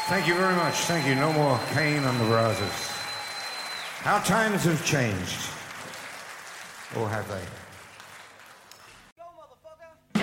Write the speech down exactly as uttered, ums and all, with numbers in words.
Thank you very much. Thank you. No more Cain and the Brazos. How times have changed. Or have they?